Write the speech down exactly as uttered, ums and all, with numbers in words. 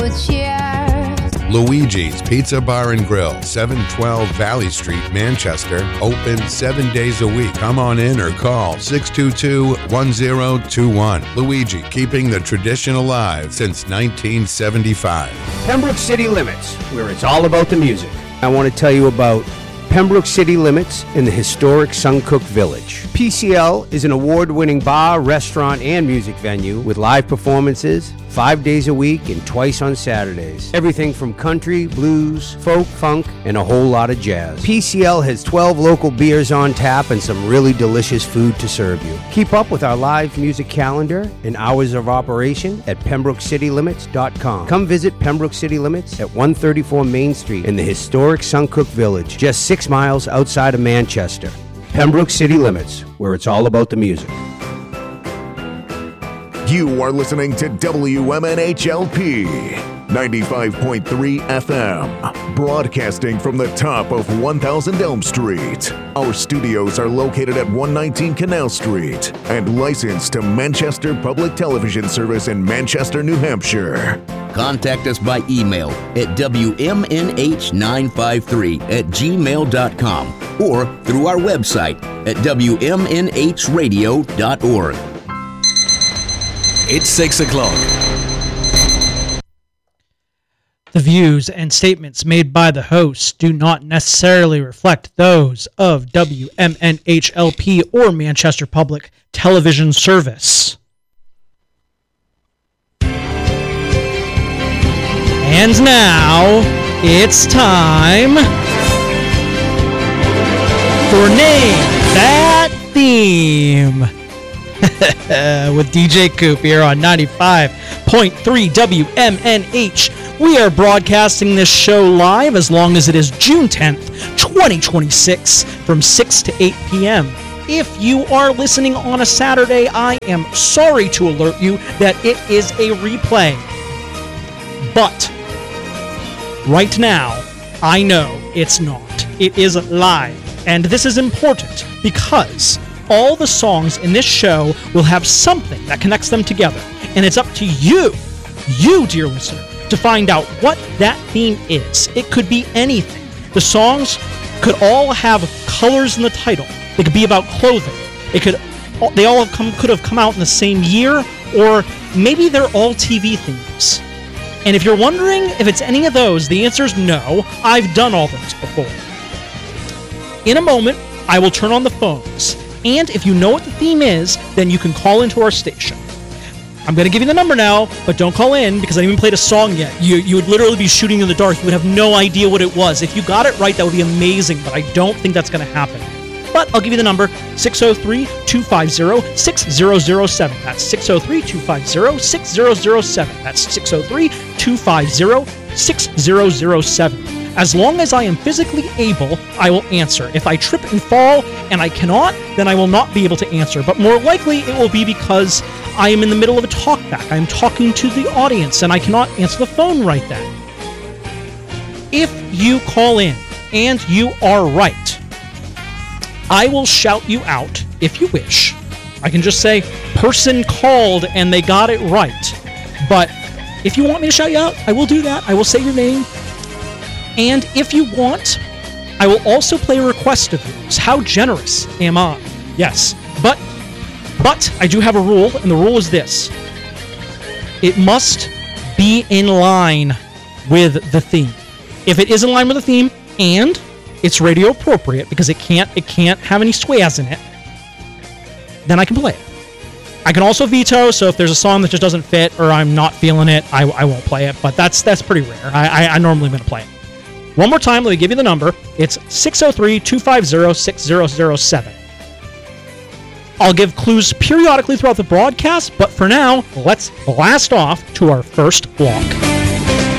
with cheers. Luigi's Pizza Bar and Grill, seven twelve Valley Street, Manchester. Open seven days a week. Come on in or call six two two, one zero two one. Luigi, keeping the tradition alive since nineteen seventy-five. Pembroke City Limits, where it's all about the music. I want to tell you about Pembroke City Limits in the historic Suncook Village. P C L is an award-winning bar, restaurant, and music venue with live performances five days a week and twice on Saturdays. Everything from country, blues, folk, funk, and a whole lot of jazz. P C L has twelve local beers on tap and some really delicious food to serve you. Keep up with our live music calendar and hours of operation at pembroke city limits dot com. Come visit Pembroke City Limits at one thirty-four Main Street in the historic Suncook Village, just six miles outside of Manchester. Pembroke City Limits, where it's all about the music. You are listening to W M N H L P ninety-five point three F M, broadcasting from the top of one thousand Elm Street. Our studios are located at one nineteen Canal Street and licensed to Manchester Public Television Service in Manchester, New Hampshire. Contact us by email at W M N H nine five three at gmail dot com or through our website at W M N H radio dot org. It's six o'clock. The views and statements made by the hosts do not necessarily reflect those of W M N H L P or Manchester Public Television Service. And now, it's time for Name That Theme. With D J Coop here on ninety-five point three W M N H. We are broadcasting this show live as long as it is June tenth, twenty twenty-six from six to eight p.m. If you are listening on a Saturday, I am sorry to alert you that it is a replay. But right now, I know it's not. It is live. And this is important because all the songs in this show will have something that connects them together. And it's up to you, you, dear listener, to find out what that theme is. It could be anything. The songs could all have colors in the title. They could be about clothing. It could, they all have come, could have come out in the same year, or maybe they're all T V themes. And if you're wondering if it's any of those, the answer is no. I've done all those before. In a moment, I will turn on the phones. And if you know what the theme is, then you can call into our station. I'm going to give you the number now, but don't call in because I haven't even played a song yet. You you would literally be shooting in the dark. You would have no idea what it was. If you got it right, that would be amazing, but I don't think that's going to happen. But I'll give you the number, six oh three, two five oh, six oh oh seven. That's six oh three, two five oh, six oh oh seven. That's six oh three, two five oh, six oh oh seven. As long as I am physically able, I will answer. If I trip and fall and I cannot, then I will not be able to answer. But more likely, it will be because I am in the middle of a talkback. I'm talking to the audience and I cannot answer the phone right then. If you call in and you are right, I will shout you out if you wish. I can just say, person called and they got it right. But if you want me to shout you out, I will do that. I will say your name. And if you want, I will also play a request of yours. How generous am I? Yes. But, but I do have a rule, and the rule is this. It must be in line with the theme. If it is in line with the theme, and it's radio appropriate, because it can't, it can't have any swears in it, then I can play it. I can also veto, so if there's a song that just doesn't fit, or I'm not feeling it, I, I won't play it, but that's, that's pretty rare. I, I, I normally am going to play it. One more time, let me give you the number. It's six oh three, two five oh, six oh oh seven. I'll give clues periodically throughout the broadcast, but for now, let's blast off to our first block.